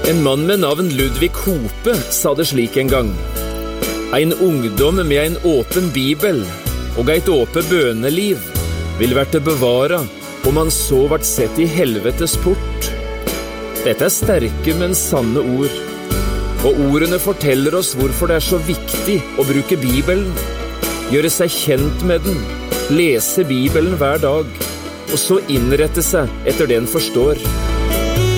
En mann med navn Ludvig Hope sa det slik en gang: «Ein ungdom med en åpen bibel og eit åpe bøneliv vil verte bevara om han så vart sett i helvetes port.» Dette sterke, men sanne ord. Og ordene forteller oss hvorfor det så viktig å bruke Bibelen, gjøre seg kjent med den, lese Bibelen hver dag, og så innrette seg etter det den forstår.